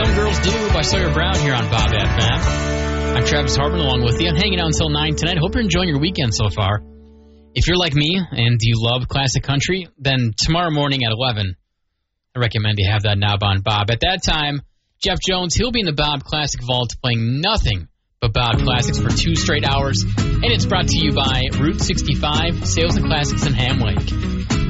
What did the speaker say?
Some Girls Do by Sawyer Brown here on Bob FM. I'm Travis Hartman along with you. I'm hanging out until 9 tonight. Hope you're enjoying your weekend so far. If you're like me and you love classic country, then tomorrow morning at 11, I recommend you have that knob on Bob. At that time, Jeff Jones, he'll be in the Bob Classic Vault playing nothing but Bob Classics for 2 straight hours. And it's brought to you by Route 65, Sales and Classics in Ham Lake.